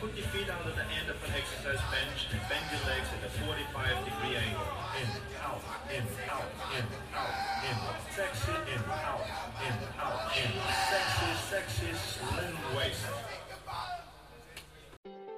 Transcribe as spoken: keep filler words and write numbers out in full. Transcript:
put your feet under the end of an exercise bench and bend your legs at a forty-five degree angle. In, out, in, out, in,